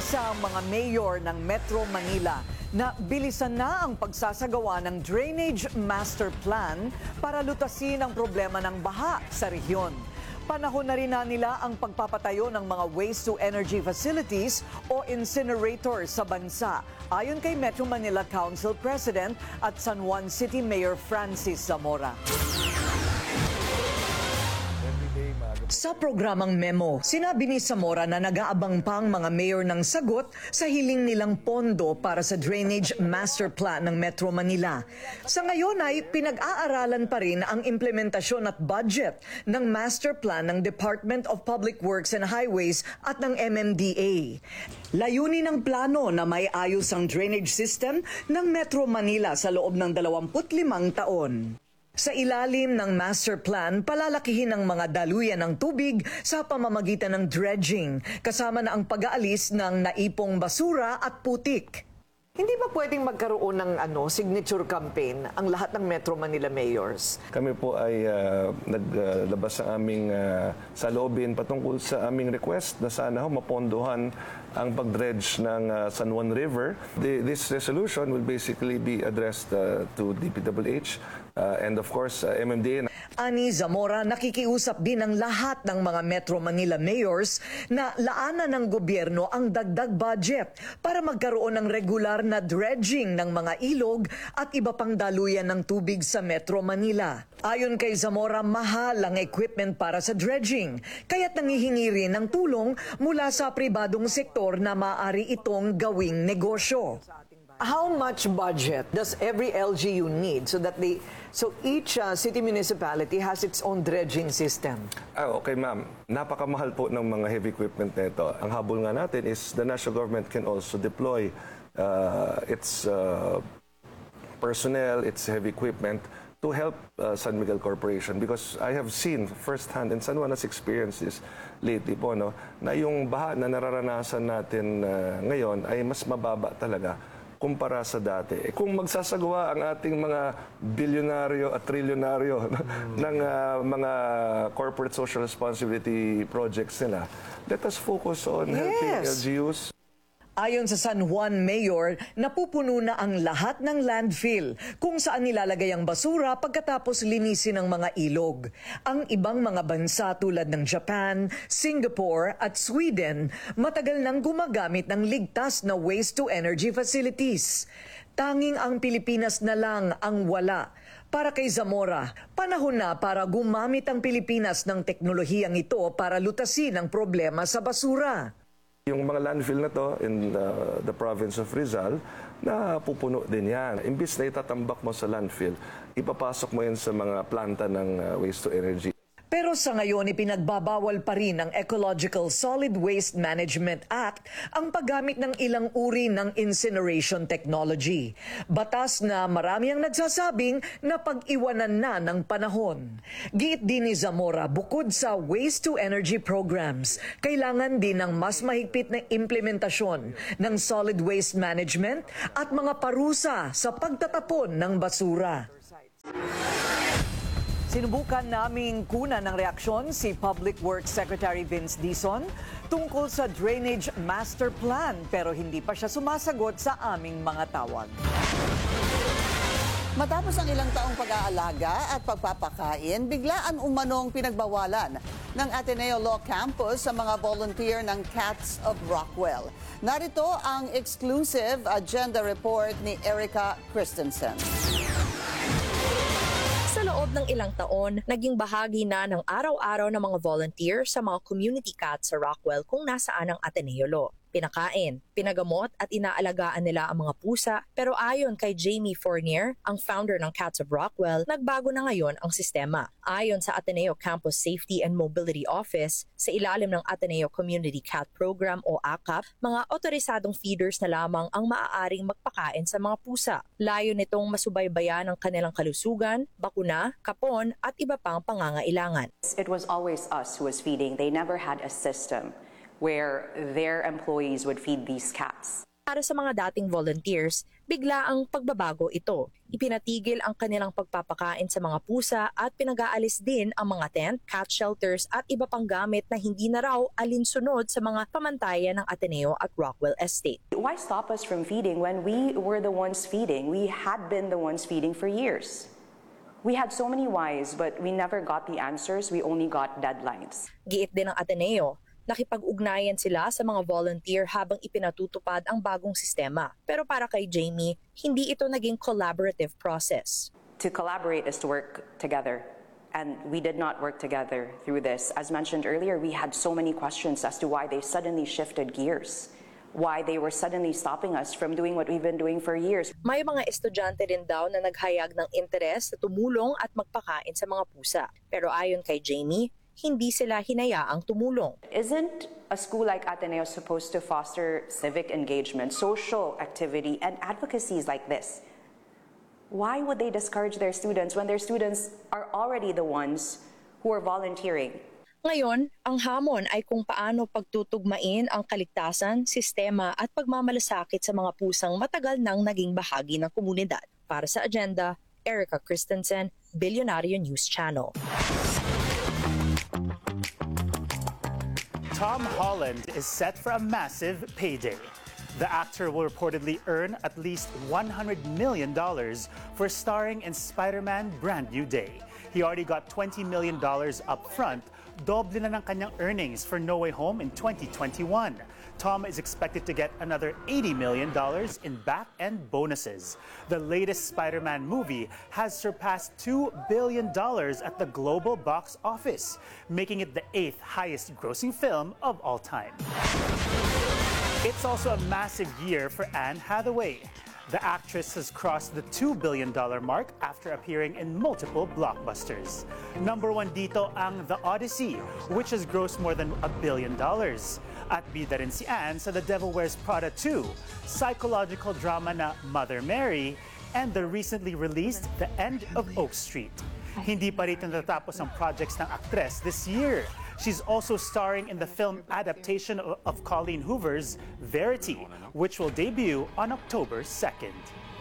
Nag-umpisa ang mga mayor ng Metro Manila na bilisan na ang pagsasagawa ng Drainage Master Plan para lutasin ang problema ng baha sa rehiyon. Panahon na rin na nila ang pagpapatayo ng mga waste-to-energy facilities o incinerators sa bansa, ayon kay Metro Manila Council President at San Juan City Mayor Francis Zamora. Sa programang Memo, sinabi ni Zamora na nag-aabang pa ang mga mayor ng sagot sa hiling nilang pondo para sa Drainage Master Plan ng Metro Manila. Sa ngayon ay pinag-aaralan pa rin ang implementasyon at budget ng Master Plan ng Department of Public Works and Highways at ng MMDA. Layunin ng plano na may ayos ang drainage system ng Metro Manila sa loob ng 25 taon. Sa ilalim ng master plan, palalakihin ang mga daluyan ng tubig sa pamamagitan ng dredging, kasama na ang pag-aalis ng naipong basura at putik. Hindi ba pwedeng magkaroon ng signature campaign ang lahat ng Metro Manila mayors? Kami po ay naglabas ng aming saloobin patungkol sa aming request na sana mapondohan ang pag-dredge ng San Juan River. This resolution will basically be addressed to DPWH and of course MMDA. Ani Zamora, nakikiusap din ang lahat ng mga Metro Manila mayors na laanan ng gobyerno ang dagdag budget para magkaroon ng regular na dredging ng mga ilog at iba pang daluyan ng tubig sa Metro Manila. Ayon kay Zamora, mahal ang equipment para sa dredging, kaya't nangihingi rin ng tulong mula sa pribadong sektor na maaari itong gawing negosyo. How much budget does every LGU need so each city municipality has its own dredging system? Okay ma'am, napakamahal po ng mga heavy equipment nito. Ang habol nga natin is the national government can also deploy its personnel, its heavy equipment to help San Miguel Corporation, because I have seen firsthand and San Juan has experienced this lately po, na yung baha na nararanasan natin ngayon ay mas mababa talaga kumpara sa dati. Kung magsasagawa ang ating mga bilyonaryo at trilyonaryo ng mga corporate social responsibility projects nila, let us focus on helping LGUs. Ayon sa San Juan Mayor, napupuno na ang lahat ng landfill kung saan nilalagay ang basura pagkatapos linisin ang mga ilog. Ang ibang mga bansa tulad ng Japan, Singapore at Sweden matagal nang gumagamit ng ligtas na waste-to-energy facilities. Tanging ang Pilipinas na lang ang wala. Para kay Zamora, panahon na para gumamit ang Pilipinas ng teknolohiyang ito para lutasin ang problema sa basura. Yung mga landfill na to in the province of Rizal, napupuno din yan. Imbis na itatambak mo sa landfill, ipapasok mo yan sa mga planta ng waste-to-energy. Pero sa ngayon, ipinagbabawal pa rin ng Ecological Solid Waste Management Act ang paggamit ng ilang uri ng incineration technology. Batas na marami ang nagsasabing na pag-iwanan na ng panahon. Giit din ni Zamora, bukod sa waste-to-energy programs, kailangan din ng mas mahigpit na implementasyon ng solid waste management at mga parusa sa pagtatapon ng basura. Sinubukan naming kunan ng reaksyon si Public Works Secretary Vince Dizon tungkol sa Drainage Master Plan, pero hindi pa siya sumasagot sa aming mga tawag. Matapos ang ilang taong pag-aalaga at pagpapakain, biglaan umanong pinagbawalan ng Ateneo Law Campus sa mga volunteer ng Cats of Rockwell. Narito ang exclusive agenda report ni Erica Christensen. Sa loob ng ilang taon, naging bahagi na ng araw-araw ng mga volunteer sa mga community cats sa Rockwell kung nasaan ang Ateneo Law. Pinakain, pinagamot at inaalagaan nila ang mga pusa, pero ayon kay Jamie Fournier, ang founder ng Cats of Rockwell, nagbago na ngayon ang sistema. Ayon sa Ateneo Campus Safety and Mobility Office, sa ilalim ng Ateneo Community Cat Program o ACAP, mga otorisadong feeders na lamang ang maaaring magpakain sa mga pusa. Layo nitong masubaybayan ang kanilang kalusugan, bakuna, kapon at iba pang pangangailangan. It was always us who was feeding. They never had a system where their employees would feed these cats. Para sa mga dating volunteers, bigla ang pagbabago ito. Ipinatigil ang kanilang pagpapakain sa mga pusa at pinag-aalis din ang mga tent, cat shelters at iba pang gamit na hindi na raw alinsunod sa mga pamantayan ng Ateneo at Rockwell Estate. Why stop us from feeding when we were the ones feeding? We had been the ones feeding for years. We had so many whys, but we never got the answers. We only got deadlines. Giit din ng Ateneo, nakipag-ugnayan sila sa mga volunteer habang ipinatutupad ang bagong sistema. Pero para kay Jamie, hindi ito naging collaborative process. To collaborate is to work together. And we did not work together through this. As mentioned earlier, we had so many questions as to why they suddenly shifted gears. Why they were suddenly stopping us from doing what we've been doing for years. May mga estudyante din daw na naghayag ng interes na tumulong at magpakain sa mga pusa. Pero ayon kay Jamie, hindi sila hinayaang tumulong. Isn't a school like Ateneo supposed to foster civic engagement, social activity, and advocacies like this? Why would they discourage their students when their students are already the ones who are volunteering? Ngayon, ang hamon ay kung paano pagtutugmain ang kaligtasan, sistema at pagmamalasakit sa mga pusang matagal nang naging bahagi ng komunidad. Para sa Agenda, Erica Christensen, Billionario News Channel. Tom Holland is set for a massive payday. The actor will reportedly earn at least $100 million for starring in Spider-Man Brand New Day. He already got $20 million up front, doble na ng kanyang earnings for No Way Home in 2021. Tom is expected to get another $80 million in back-end bonuses. The latest Spider-Man movie has surpassed $2 billion at the global box office, making it the 8th highest grossing film of all time. It's also a massive year for Anne Hathaway. The actress has crossed the $2 billion mark after appearing in multiple blockbusters. Number one dito ang The Odyssey, which has grossed more than $1 billion. At bida rin si Anne sa The Devil Wears Prada 2, psychological drama na Mother Mary, and the recently released The End of Oak Street. Hindi pa rito natatapos ang projects ng aktres this year. She's also starring in the film adaptation of Colleen Hoover's Verity, which will debut on October 2nd.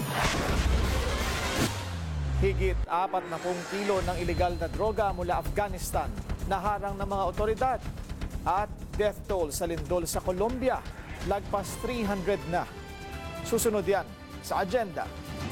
Higit 40 kilo ng illegal na droga mula Afghanistan naharang ng mga otoridad. At death toll sa lindol sa Colombia, lagpas 300 na. Susunod yan sa Agenda.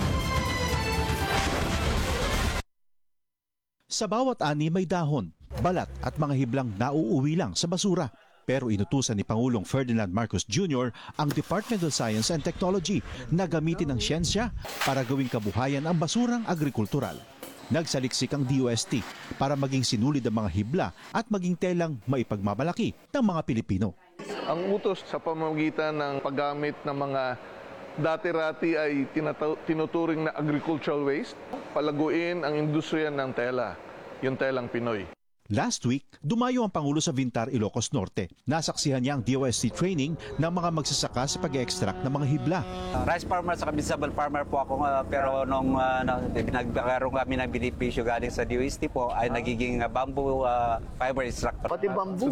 Sa bawat ani may dahon, balat at mga hiblang nauuwi lang sa basura. Pero inutusan ni Pangulong Ferdinand Marcos Jr. ang Department of Science and Technology na gamitin ang siyensya para gawing kabuhayan ang basurang agrikultural. Nagsaliksik ang DOST para maging sinulid ang mga hibla at maging telang maipagmamalaki ng mga Pilipino. Ang utos sa pamamagitan ng paggamit ng mga dati-rati ay tinuturing na agricultural waste, palaguin ang industriya ng tela, yung telang Pinoy. Last week, dumayo ang Pangulo sa Vintar, Ilocos Norte. Nasaksihan niya ang DOST training ng mga magsasaka sa pag-extract ng mga hibla. Rice farmer sa vegetable farmer po ako, pero nung nagkaroon kami ng benepisyo galing sa DOST po ay nagiging bamboo fiber extractor. Pati bamboo.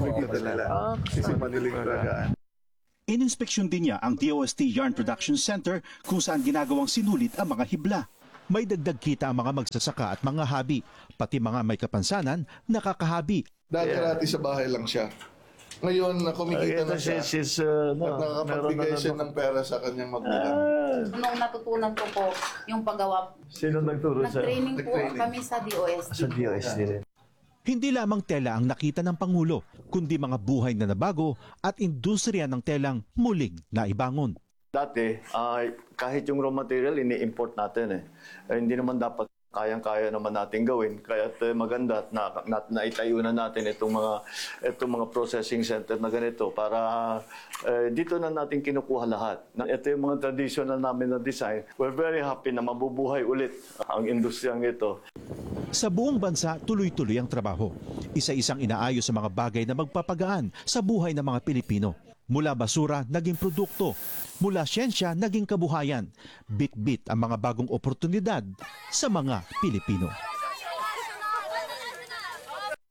Ininspeksyon din niya ang DOST Yarn Production Center kung saan ginagawang sinulit ang mga hibla. May dagdag kita ang mga magsasaka at mga habi, pati mga may kapansanan, nakakahabi. Dati-rati sa bahay lang siya. Ngayon, kumikita na siya at nakapagbigay siya ng pera sa kanyang magulang. Nung natutunan ko po yung paggawa, Sino nagturo sa? nag-training po kami sa DOST. Sa DOST rin. Hindi lamang tela ang nakita ng Pangulo, kundi mga buhay na nabago at industriya ng telang muling naibangon. Dati, kahit yung raw material, ini-import natin hindi naman dapat kayang-kaya naman natin gawin. Kaya maganda na naitayo na natin itong mga processing center na ganito para dito na natin kinukuha lahat. Ito yung mga traditional namin na design. We're very happy na mabubuhay ulit ang industriyang ito. Sa buong bansa, tuloy-tuloy ang trabaho. Isa-isang inaayos sa mga bagay na magpapagaan sa buhay ng mga Pilipino. Mula basura, naging produkto. Mula siyensya, naging kabuhayan. Bit-bit ang mga bagong oportunidad sa mga Pilipino.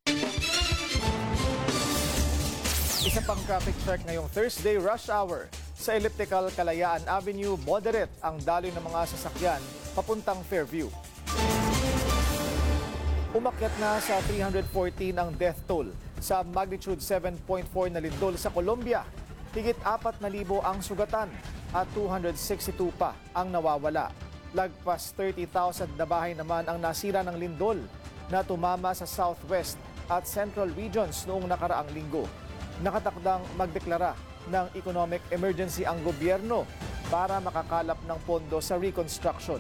Isa pang traffic check ngayong Thursday rush hour. Sa elliptical Kalayaan Avenue, moderate ang daloy ng mga sasakyan papuntang Fairview. Umakyat na sa 314 ang death toll sa magnitude 7.4 na lindol sa Colombia. Higit 4,000 ang sugatan at 262 pa ang nawawala. Lagpas 30,000 na bahay naman ang nasira ng lindol na tumama sa southwest at central regions noong nakaraang linggo. Nakatakdang magdeklara ng economic emergency ang gobyerno para makakalap ng pondo sa reconstruction.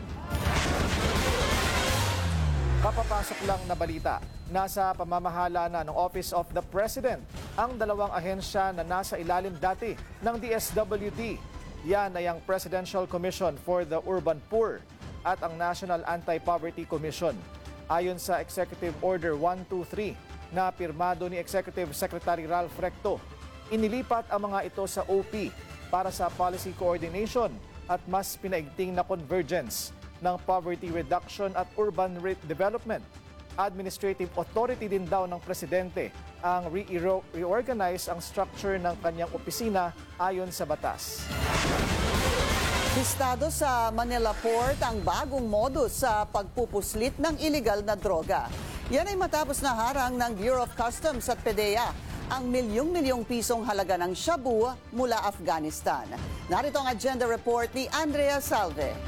Kapapasok lang na balita, nasa pamamahala na ng Office of the President ang dalawang ahensya na nasa ilalim dati ng DSWD. Yan ay ang Presidential Commission for the Urban Poor at ang National Anti-Poverty Commission. Ayon sa Executive Order 123 na pirmado ni Executive Secretary Ralph Recto, inilipat ang mga ito sa OP para sa policy coordination at mas pinaigting na convergence ng poverty reduction at urban development. Administrative authority din daw ng presidente ang reorganize ang structure ng kanyang opisina ayon sa batas. Listado sa Manila Port ang bagong modus sa pagpupuslit ng iligal na droga. Yan ay matapos na harang ng Bureau of Customs at PDEA ang milyong-milyong pisong halaga ng shabu mula Afghanistan. Narito ang agenda report ni Andrea Salve.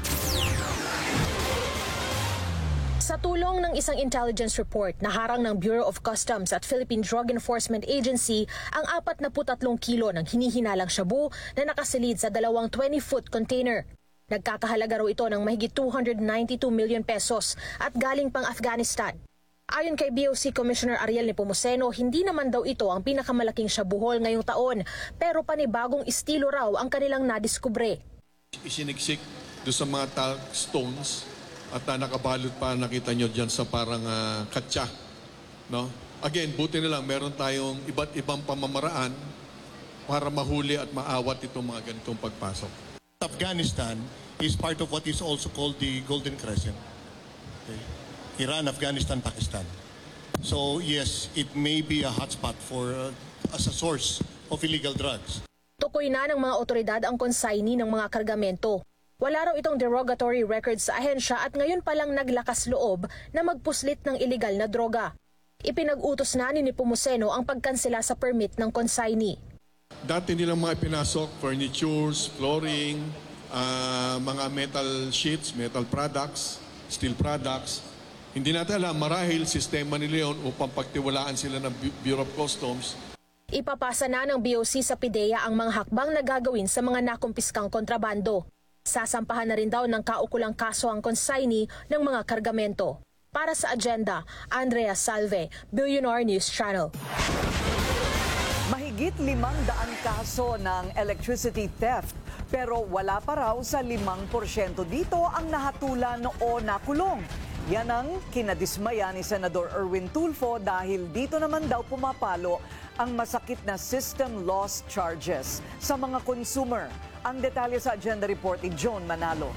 Sa tulong ng isang intelligence report, naharang ng Bureau of Customs at Philippine Drug Enforcement Agency ang 43 kilo ng hinihinalang shabu na nakasilid sa dalawang 20-foot container. Nagkakahalaga raw ito ng mahigit 292 million pesos at galing pang Afghanistan. Ayon kay BOC Commissioner Ariel Nepomuceno, hindi naman daw ito ang pinakamalaking shabuhol ngayong taon, pero panibagong estilo raw ang kanilang nadiskubre. Isiniksik doon sa mga talc stones at nakabalot pa, nakita nyo dyan sa parang katsa. No? Again, buti na lang meron tayong iba't ibang pamamaraan para mahuli at maawat itong mga ganitong pagpasok. Afghanistan is part of what is also called the Golden Crescent. Okay. Iran, Afghanistan, Pakistan. So yes, it may be a hotspot for as a source of illegal drugs. Tukoy na ng mga otoridad ang consignee ng mga kargamento. Wala raw itong derogatory records sa ahensya at ngayon palang naglakas loob na magpuslit ng iligal na droga. Ipinag-utos na ni Nepomuceno ang pagkansela sa permit ng consignee. Dati nilang mga ipinasok, furnitures, flooring, mga metal sheets, metal products, steel products. Hindi natin alam, marahil sistema nila yun upang pagtiwalaan sila ng Bureau of Customs. Ipapasa na ng BOC sa PDEA ang mga hakbang na gagawin sa mga nakumpiskang kontrabando. Sasampahan na rin daw ng kaukulang kaso ang consignee ng mga kargamento. Para sa agenda, Andrea Salve, Billionaire News Channel. Mahigit 500 kaso ng electricity theft, pero wala pa raw sa 5% dito ang nahatulan o nakulong. Yan ang kinadismaya ni Senador Erwin Tulfo dahil dito naman daw pumapalo ang masakit na system loss charges sa mga consumer. Ang detalye sa agenda report ni John Manalo.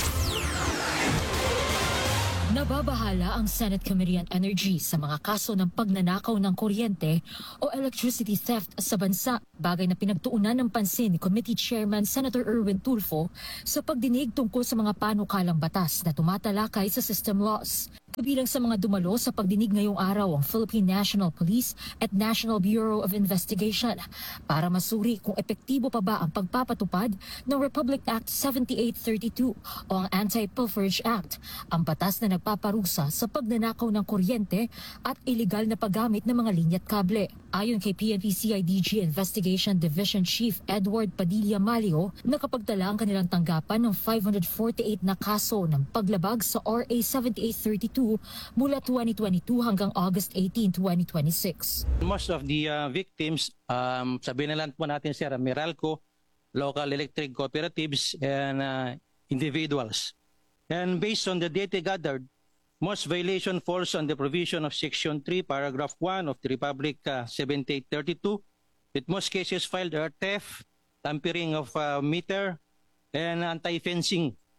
Nababahala ang Senate Committee on Energy sa mga kaso ng pagnanakaw ng kuryente o electricity theft sa bansa, bagay na pinagtuunan ng pansin ni Committee Chairman Senator Erwin Tulfo sa pagdinig tungkol sa mga panukalang batas na tumatalakay sa system loss. Kabilang sa mga dumalo sa pagdinig ngayong araw ang Philippine National Police at National Bureau of Investigation para masuri kung epektibo pa ba ang pagpapatupad ng Republic Act 7832 o ang Anti-Pilferage Act, ang batas na nagpaparusa sa pagnanakaw ng kuryente at iligal na paggamit ng mga linyat kable. Ayon kay PNP-CIDG Investigation Division Chief Edward Padilla Malio, nakapagtala ang kanilang tanggapan ng 548 na kaso ng paglabag sa RA 7832 mula 2022 hanggang August 18, 2026. Most of the victims, sabihin na lang po natin sir, Meralco, local electric cooperatives, and individuals. And based on the data gathered, most violation falls on the provision of Section 3, Paragraph 1 of the Republic 7832, with most cases filed are theft, tampering of meter, and anti-fencing.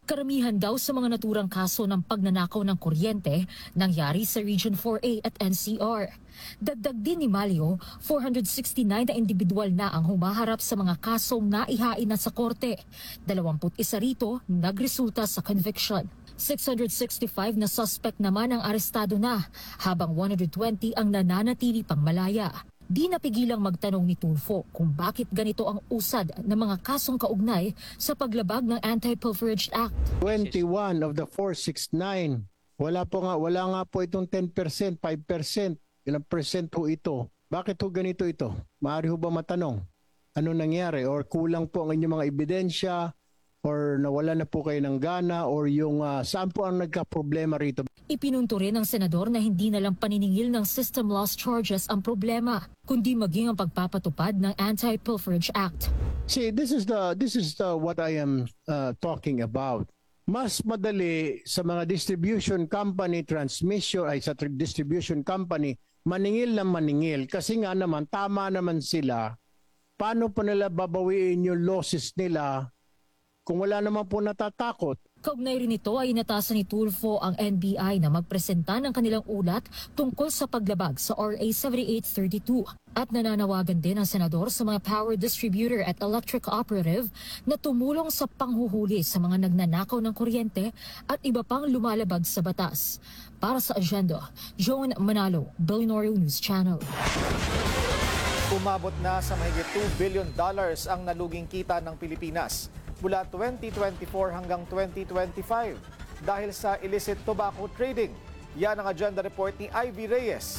Karamihan daw sa mga naturang kaso ng pagnanakaw ng kuryente nangyari sa Region 4A at NCR. Dagdag din ni Malio, 469 na individual na ang humaharap sa mga kasong naihain na sa korte. 21 rito nagresulta sa conviction. 665 na suspect naman ang arestado na, habang 120 ang nananatili pang malaya. Di napigilang magtanong ni Tulfo kung bakit ganito ang usad ng mga kasong kaugnay sa paglabag ng Anti-Pilferage Act. 21 of the 469, wala nga po itong 10%, 5%. Ilang percent ho ito? Bakit ho ganito ito? Maaari ho ba matanong? Ano nangyari? Or kulang po ang inyong mga ebidensya? Or nawala na po kayo ng gana? Or yung saan po ang nagka-problema rito? Ipinunto rin ng senador na hindi na lang paniningil ng system loss charges ang problema, kundi maging ang pagpapatupad ng Anti-Pilferage Act. See, this is what I am talking about. Mas madali sa mga distribution company, distribution company, maningil na maningil. Kasi nga naman, tama naman sila. Paano pa nila babawiin yung losses nila kung wala naman po natatakot? Kaugnay rin ito ay inatasan ni Tulfo ang NBI na magpresenta ng kanilang ulat tungkol sa paglabag sa RA 7832 at nananawagan din ang senador sa mga power distributor at electric operative na tumulong sa panghuhuli sa mga nagnanakaw ng kuryente at iba pang lumalabag sa batas. Para sa Agenda, Joan Manalo, Billionaire News Channel. Umabot na sa mahigit $2 billion ang naluging kita ng Pilipinas mula 2024 hanggang 2025 dahil sa illicit tobacco trading. Yan ang agenda report ni Ivy Reyes.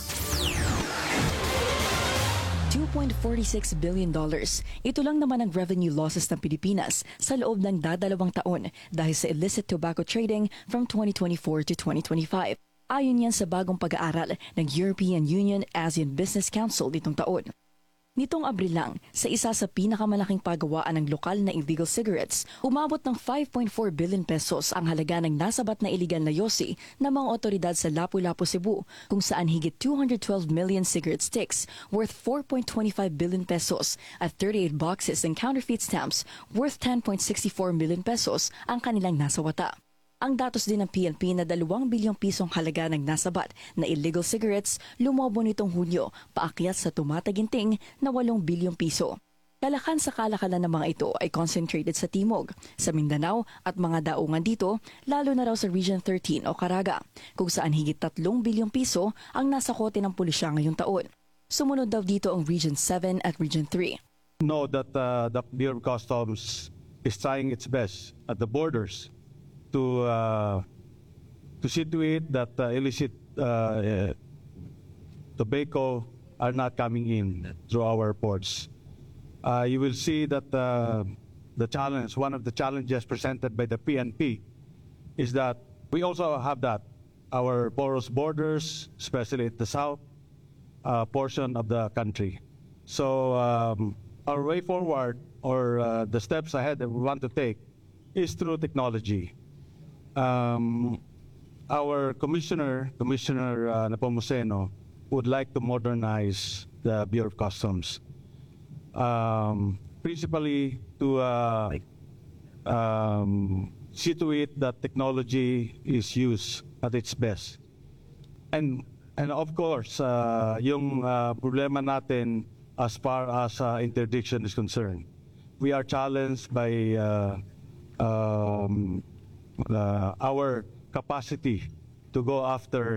$2.46 billion. Ito lang naman ang revenue losses ng Pilipinas sa loob ng dadalawang taon dahil sa illicit tobacco trading from 2024 to 2025. Ayon yan sa bagong pag-aaral ng European Union ASEAN Business Council nitong taon. Nitong Abril lang, sa isa sa pinakamalaking pagawaan ng lokal na illegal cigarettes, umabot ng 5.4 billion pesos ang halaga ng nasabat na illegal na yosi ng mga otoridad sa Lapu-Lapu, Cebu, kung saan higit 212 million cigarette sticks worth 4.25 billion pesos at 38 boxes ng counterfeit stamps worth 10.64 million pesos ang kanilang nasawata. Ang datos din ng PNP na 2 bilyong pisong halaga ng nasabat na illegal cigarettes lumobo nitong Hunyo paakyat sa tumataginting na 8 bilyong piso. Kalakan sa kalakalan ng mga ito ay concentrated sa Timog, sa Mindanao at mga daungan dito, lalo na raw sa Region 13 o Caraga, kung saan higit 3 bilyong piso ang nasa kote ng pulisya ngayong taon. Sumunod daw dito ang Region 7 at Region 3. Know that the Bureau of Customs is trying its best at the borders to see to it that illicit tobacco are not coming in through our ports. You will see that one of the challenges presented by the PNP is that we also have that our porous borders, especially at the south portion of the country. So our way forward, or the steps ahead that we want to take, is through technology. Our Commissioner Nepomuceno, would like to modernize the Bureau of Customs, principally to see to it that technology is used at its best. And of course, yung problema natin as far as interdiction is concerned, we are challenged by our capacity to go after